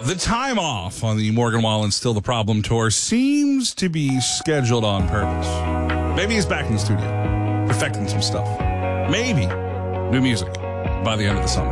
The time off on the Morgan Wallen Still the Problem tour seems to be scheduled on purpose. Maybe he's back in the studio, perfecting some stuff. Maybe new music by the end of the summer.